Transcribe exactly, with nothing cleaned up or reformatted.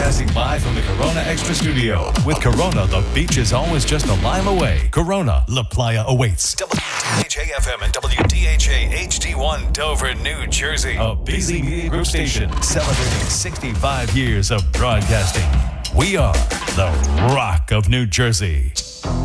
Broadcasting live from the Corona Extra Studio. With Corona, the beach is always just a mile away. Corona, La Playa awaits. W D H A F M and W D H A H D one Dover, New Jersey. A Beasley Media Group station celebrating sixty-five years of broadcasting. We are the Rock of New Jersey.